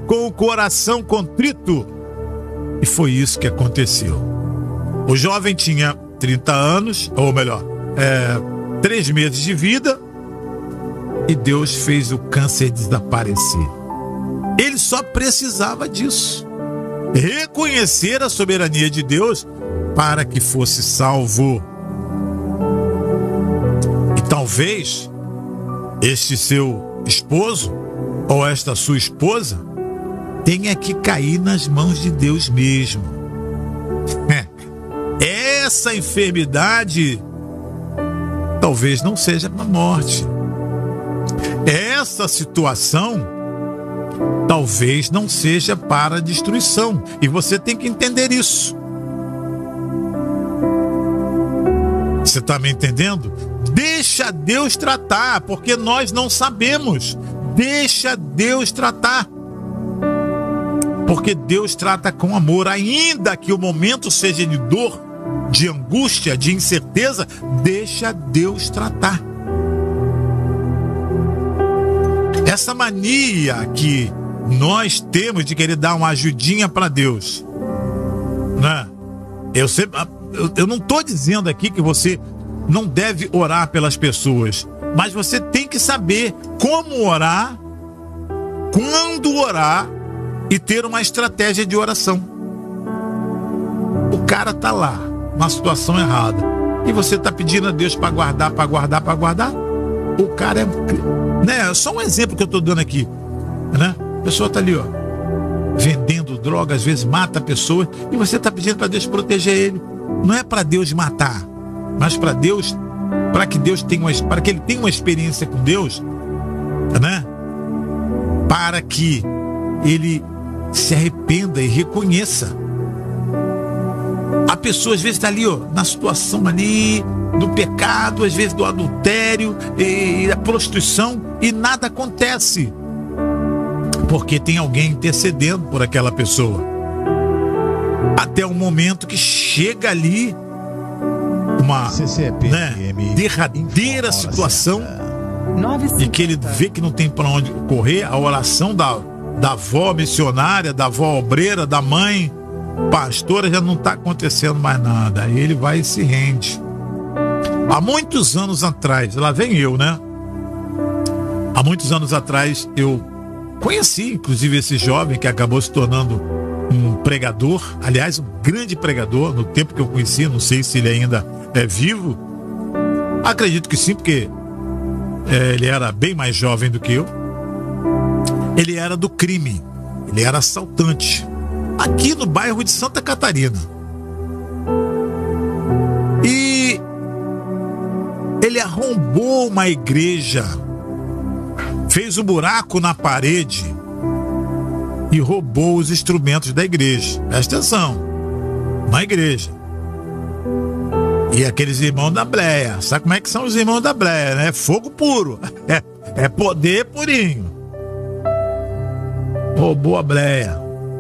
com o coração contrito. E foi isso que aconteceu. O jovem tinha 30 anos, ou melhor, 3 meses de vida, e Deus fez o câncer desaparecer. Ele só precisava disso. Reconhecer a soberania de Deus para que fosse salvo. E talvez este seu esposo ou esta sua esposa tenha que cair nas mãos de Deus mesmo. Essa enfermidade talvez não seja para a morte. Essa situação talvez não seja para a destruição. E você tem que entender isso. Você está me entendendo? Deixa Deus tratar, porque nós não sabemos. Deixa Deus tratar. Porque Deus trata com amor, ainda que o momento seja de dor, de angústia, de incerteza, deixa Deus tratar. Essa mania que nós temos de querer dar uma ajudinha para Deus, né? Eu não estou dizendo aqui que você não deve orar pelas pessoas, mas você tem que saber como orar, quando orar e ter uma estratégia de oração. O cara tá lá na situação errada e você tá pedindo a Deus para guardar. O cara é só um exemplo que eu tô dando aqui, né? A pessoa tá ali, ó, vendendo droga, às vezes mata a pessoa, e você tá pedindo para Deus proteger ele. Não é para Deus matar, mas para Deus, para que ele tenha uma experiência com Deus, né? Para que ele se arrependa e reconheça. A pessoa às vezes está ali, ó, na situação ali do pecado, às vezes do adultério e da prostituição, e nada acontece, porque tem alguém intercedendo por aquela pessoa. Até o momento que chega ali uma derradeira situação, e que ele vê que não tem para onde correr. A oração da avó missionária, da avó obreira, da mãe pastora, já não está acontecendo mais nada. Aí ele vai e se rende. Há muitos anos atrás, lá vem eu, né? Há muitos anos atrás eu conheci, inclusive, esse jovem que acabou se tornando um pregador, aliás, um grande pregador, no tempo que eu conheci. Não sei se ele ainda é vivo. Acredito que sim, porque ele era bem mais jovem do que eu. Ele era do crime, ele era assaltante, aqui no bairro de Santa Catarina. E ele arrombou uma igreja, fez um buraco na parede e roubou os instrumentos da igreja. Presta atenção, na igreja. E aqueles irmãos da Bleia, sabe como é que são os irmãos da Bleia, né? Fogo puro, é poder purinho. Roubou a Bleia.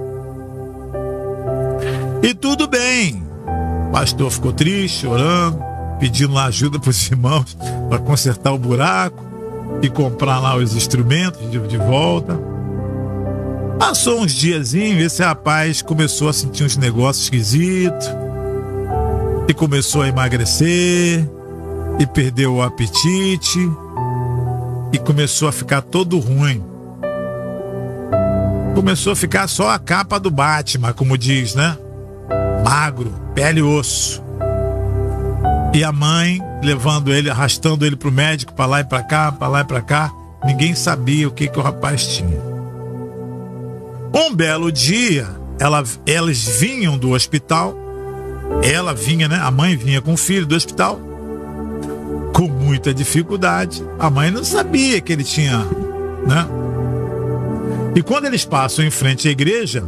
E tudo bem. O pastor ficou triste, orando, pedindo lá ajuda para os irmãos para consertar o buraco e comprar lá os instrumentos de volta. Passou uns diazinhos, esse rapaz começou a sentir uns negócios esquisitos e começou a emagrecer e perdeu o apetite e começou a ficar todo ruim. Começou a ficar só a capa do Batman, como diz, né? Magro, pele e osso. E a mãe levando ele, arrastando ele pro médico, para lá e para cá, para lá e para cá. Ninguém sabia o que o rapaz tinha. Um belo dia, elas vinham do hospital. Ela vinha, né? A mãe vinha com o filho do hospital, com muita dificuldade. A mãe não sabia que ele tinha, né? E quando eles passam em frente à igreja,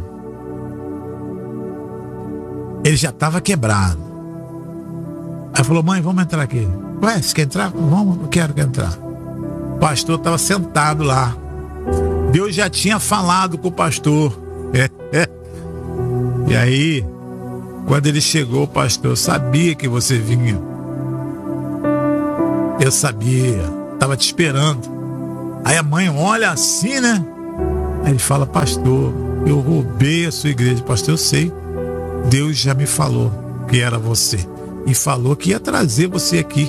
ele já estava quebrado. Aí falou: mãe, vamos entrar aqui. Ué, você quer entrar? Vamos, eu quero entrar. O pastor estava sentado lá. Deus já tinha falado com o pastor. E aí, quando ele chegou, o pastor: eu sabia que você vinha. Eu sabia, estava te esperando. Aí a mãe olha assim, né? Aí ele fala: pastor, eu roubei a sua igreja. Pastor, eu sei, Deus já me falou que era você e falou que ia trazer você aqui,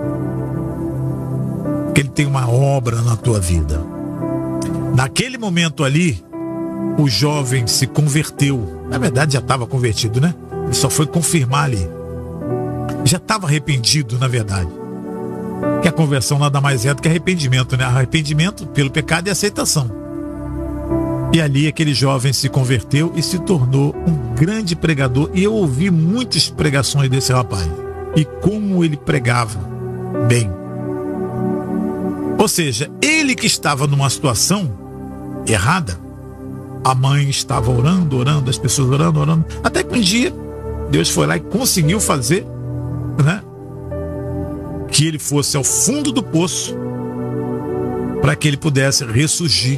que ele tem uma obra na tua vida. Naquele momento ali, o jovem se converteu. Na verdade já estava convertido, né? Ele só foi confirmar ali. Já estava arrependido, na verdade. Que a conversão nada mais é do que arrependimento, né? Arrependimento pelo pecado e aceitação. E ali aquele jovem se converteu e se tornou um grande pregador. E eu ouvi muitas pregações desse rapaz. E como ele pregava bem. Ou seja, ele que estava numa situação errada, a mãe estava orando, as pessoas orando. Até que um dia, Deus foi lá e conseguiu fazer, né, que ele fosse ao fundo do poço para que ele pudesse ressurgir.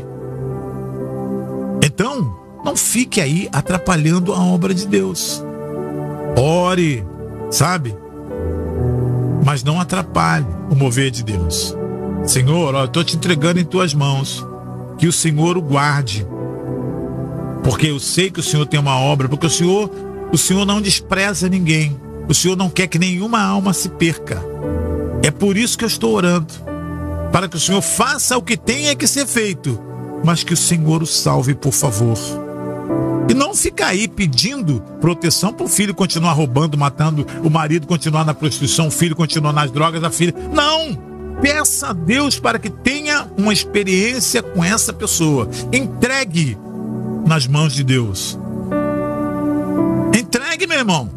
Então, não fique aí atrapalhando a obra de Deus. Ore, sabe? Mas não atrapalhe o mover de Deus. Senhor, eu estou te entregando em tuas mãos. Que o Senhor o guarde. Porque eu sei que o Senhor tem uma obra. Porque o Senhor não despreza ninguém. O Senhor não quer que nenhuma alma se perca. É por isso que eu estou orando. Para que o Senhor faça o que tenha que ser feito. Mas que o Senhor o salve, por favor. E não fica aí pedindo proteção para o filho continuar roubando, matando, o marido continuar na prostituição, o filho continuar nas drogas, a filha. Não! Peça a Deus para que tenha uma experiência com essa pessoa. Entregue nas mãos de Deus. Entregue, meu irmão.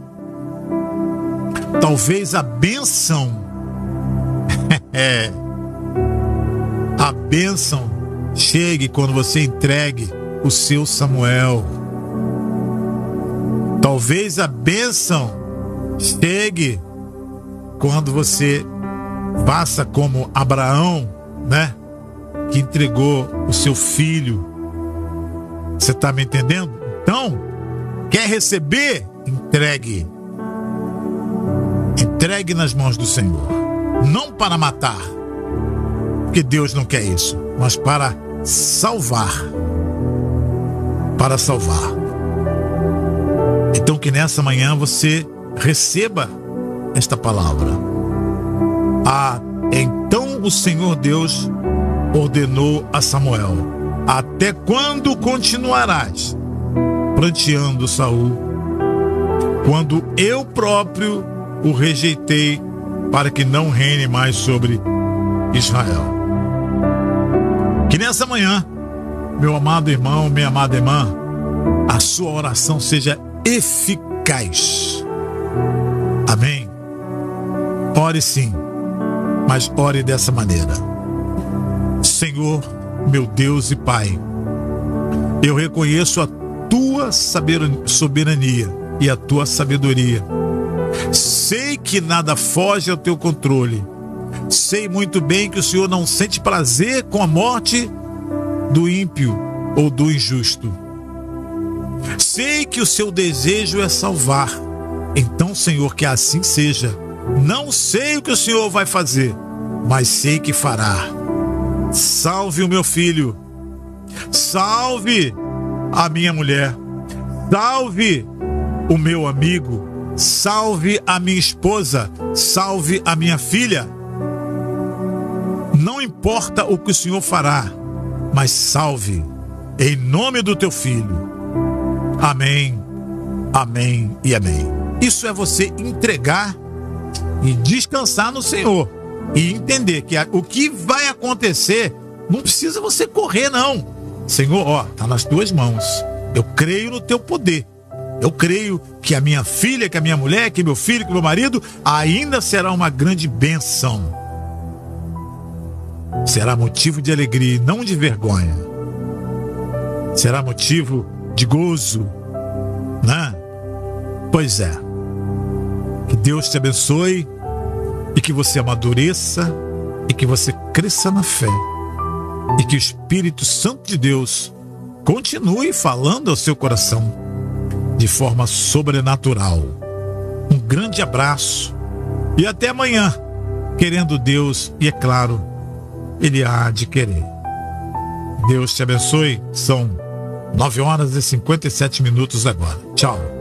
Talvez a bênção a bênção chegue quando você entregue o seu Samuel. Talvez a bênção chegue quando você faça como Abraão, né? Que entregou o seu filho. Você está me entendendo? Então, quer receber? Entregue. Entregue nas mãos do Senhor. Não para matar, porque Deus não quer isso, mas para salvar. Para salvar. Então que nessa manhã você receba esta palavra. Então o Senhor Deus ordenou a Samuel: até quando continuarás pranteando Saul, quando eu próprio o rejeitei para que não reine mais sobre Israel? Que nessa manhã, meu amado irmão, minha amada irmã, a sua oração seja eficaz. Amém? Ore sim, mas ore dessa maneira: Senhor, meu Deus e Pai, eu reconheço a tua soberania e a tua sabedoria. Sei que nada foge ao teu controle. Sei muito bem que o Senhor não sente prazer com a morte do ímpio ou do injusto. Sei que o seu desejo é salvar. Então, Senhor, que assim seja. Não sei o que o Senhor vai fazer, mas sei que fará. Salve o meu filho. Salve a minha mulher. Salve o meu amigo. Salve a minha esposa. Salve a minha filha. Não importa o que o Senhor fará, mas salve em nome do teu filho. Amém, amém e amém. Isso é você entregar e descansar no Senhor e entender que o que vai acontecer não precisa você correr, não. Senhor, tá nas tuas mãos. Eu creio no teu poder. Eu creio que a minha filha, que a minha mulher, que meu filho, que meu marido ainda será uma grande bênção. Será motivo de alegria e não de vergonha. Será motivo de gozo, né? Pois é. Que Deus te abençoe e que você amadureça e que você cresça na fé e que o Espírito Santo de Deus continue falando ao seu coração de forma sobrenatural. Um grande abraço e até amanhã, querendo Deus, e é claro, Ele há de querer. Deus te abençoe. São 9 horas e 57 minutos agora. Tchau.